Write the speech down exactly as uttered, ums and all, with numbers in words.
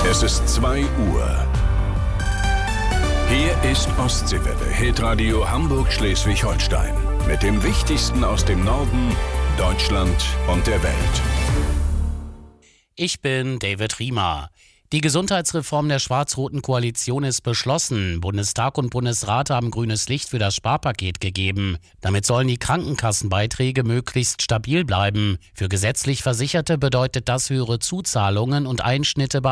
Es ist zwei Uhr. Hier ist Ostseewelle, Hitradio Hamburg-Schleswig-Holstein. Mit dem Wichtigsten aus dem Norden, Deutschland und der Welt. Ich bin David Riemer. Die Gesundheitsreform der schwarz-roten Koalition ist beschlossen. Bundestag und Bundesrat haben grünes Licht für das Sparpaket gegeben. Damit sollen die Krankenkassenbeiträge möglichst stabil bleiben. Für gesetzlich Versicherte bedeutet das höhere Zuzahlungen und Einschnitte bei